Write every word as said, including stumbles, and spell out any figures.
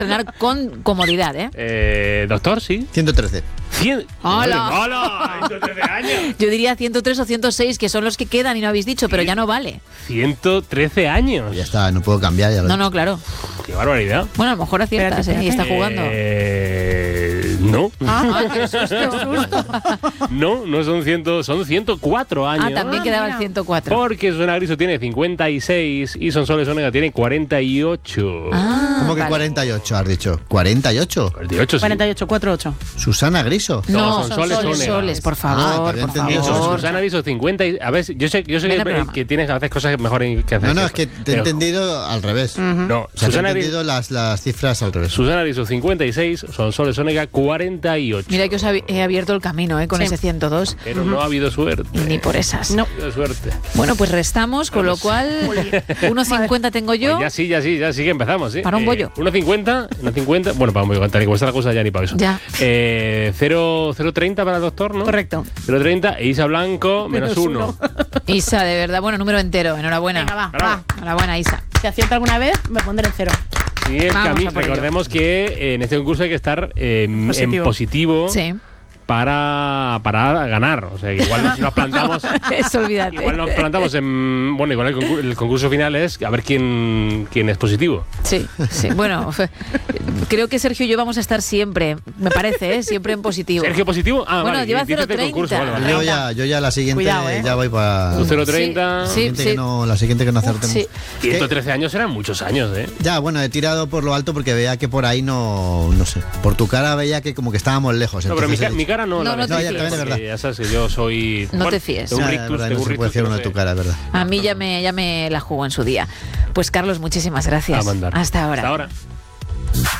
entrenar con comodidad, ¿eh? Eh, doctor, sí. ciento trece. cien... ¡Hola! ¡Hola! ciento trece años. Yo diría ciento tres o ciento seis, que son los que quedan y no habéis dicho, pero ya no vale. ciento trece años. Ya está, no puedo cambiar. Ya lo No, no, claro. Qué barbaridad. Bueno, a lo mejor aciertas, ¿eh? Y está jugando. Eh, no. Ah, qué susto, qué susto. No, no son cien, son ciento cuatro años. Ah, también quedaba el ciento cuatro. Porque Susana Griso tiene cincuenta y seis y Sonsoles Onega tiene cuarenta y ocho. Ah, ¿Cómo que vale. cuarenta y ocho has dicho? ¿cuarenta y ocho? cuarenta y ocho, sí. cuarenta y ocho, cuarenta y ocho. Susana Griso. No, No, son son soles, soles, Onega. soles, por Ah, favor, que había por entendido Eso, favor. Susana Griso cincuenta y... A ver, yo sé, yo sé Ven que, al programa. que tienes a veces cosas mejor que hacer. No, no, es que te he Pero- entendido al revés. No, O sea, te he Susana Griso... entendido las, las cifras al revés. Susana Griso cincuenta y seis, Sonsoles Onega cuarenta y ocho. Mira que os hab- he abierto el camino, ¿eh? Con Sí. ese ciento dos. Pero no ha habido suerte. Y ni por esas. No. No ha habido suerte. Bueno, pues restamos, con lo cual uno cincuenta tengo yo. Pues ya sí, ya sí, ya sí que empezamos, ¿sí? Para un bollo. uno cincuenta, uno cincuenta, bueno, para un bollo, tal y como está la cosa ya ni para eso. Ya. Eh, cero treinta para el doctor, ¿no? Correcto. cero treinta e Isa Blanco, menos Menos uno. uno. Isa, de verdad, bueno, número entero. Enhorabuena. Venga, va, Bravo. va. Enhorabuena, Isa. Si acierto alguna vez, me pondré en cero. Sí, es que Vamos a mí, a por ello. recordemos que eh, en este concurso hay que estar eh, en Positivo. positivo Sí. para, para ganar. O sea, que igual nos, nos plantamos... Eso, olvídate. Igual nos plantamos en... Bueno, igual el concurso, el concurso final es a ver quién, quién es positivo. Sí, sí. Bueno, fe- creo que Sergio y yo vamos a estar siempre, me parece, ¿eh? Siempre en positivo. ¿Sergio positivo? Ah, Bueno, vale, lleva dices del cero treinta. concurso, vale, vale. Yo ya, yo ya la siguiente Cuidado, ¿eh? ya voy para... Tú cero treinta, Sí, La siguiente, sí. que no, la siguiente que no acertemos. Sí. ciento trece años eran muchos años, ¿eh? Ya, bueno, he tirado por lo alto porque veía que por ahí no... No sé. Por tu cara veía que como que estábamos lejos. No, pero mi, entonces ca- he mi dicho- cara no. No, la no verdad, te No, ya fíes. también es porque verdad. Ya sabes que yo soy... No te fíes. Tengo un Ya, rictus, es verdad, tengo no un se puede rictus decir que uno no de tu sé. cara, es verdad. A mí ya me, ya me la jugó en su día. Pues Carlos, muchísimas gracias. A mandar. Hasta ahora. Hasta ahora.